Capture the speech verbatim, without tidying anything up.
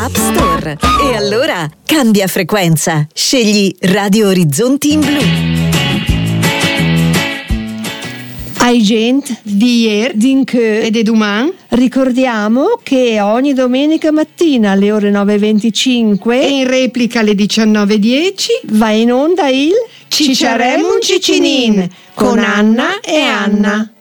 App Store. E allora cambia frequenza. Scegli Radio Orizzonti in blu. Ai gente di ieri, d'inché e di domani, ricordiamo che ogni domenica mattina alle ore nove e venticinque e in replica alle diciannove e dieci va in onda il Cicciaremo un Ciccinin con Anna e Anna.